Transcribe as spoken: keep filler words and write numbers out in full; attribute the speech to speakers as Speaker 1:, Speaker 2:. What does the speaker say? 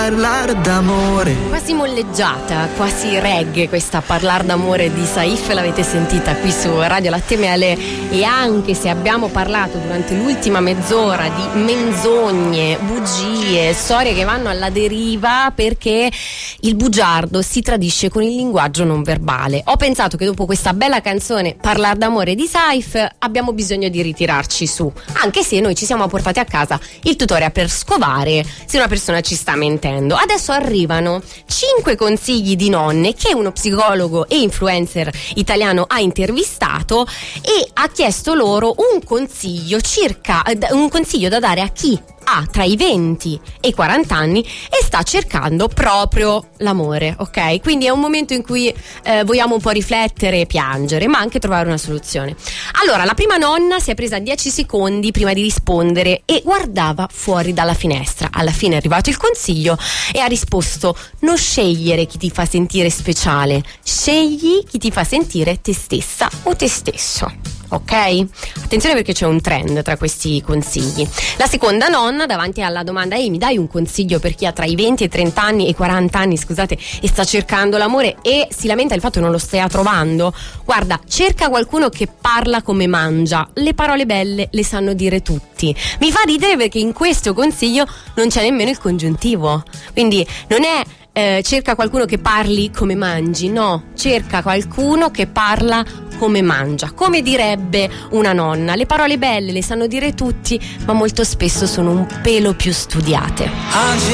Speaker 1: parlar d'amore.
Speaker 2: Quasi molleggiata, quasi reggae questa Parlar d'amore di Saif, l'avete sentita qui su Radio Latte Miele. E anche se abbiamo parlato durante l'ultima mezz'ora di menzogne, bugie, storie che vanno alla deriva perché il bugiardo si tradisce con il linguaggio non verbale, ho pensato che dopo questa bella canzone Parlar d'amore di Saif abbiamo bisogno di ritirarci su, anche se noi ci siamo portati a casa il tutorial per scovare se una persona ci sta mentendo. Adesso arrivano cinque consigli di nonne che uno psicologo e influencer italiano ha intervistato e ha chiesto loro un consiglio circa un consiglio da dare a chi ha tra i venti e i quaranta anni e sta cercando proprio l'amore, ok? Quindi è un momento in cui eh, vogliamo un po' riflettere e piangere, ma anche trovare una soluzione. Allora, la prima nonna si è presa dieci secondi prima di rispondere e guardava fuori dalla finestra. Alla fine è arrivato il consiglio e ha risposto: non scegliere chi ti fa sentire speciale, scegli chi ti fa sentire te stessa o te stesso. Ok? Attenzione perché c'è un trend tra questi consigli. La seconda nonna, davanti alla domanda ehi mi dai un consiglio per chi ha tra i venti e i trenta anni e i quaranta anni, scusate, e sta cercando l'amore e si lamenta del fatto che non lo stia trovando, guarda, cerca qualcuno che parla come mangia, le parole belle le sanno dire tutti. Mi fa ridere perché in questo consiglio non c'è nemmeno il congiuntivo, quindi non è Eh, cerca qualcuno che parli come mangi, no, cerca qualcuno che parla come mangia, come direbbe una nonna. Le parole belle le sanno dire tutti, ma molto spesso sono un pelo più studiate.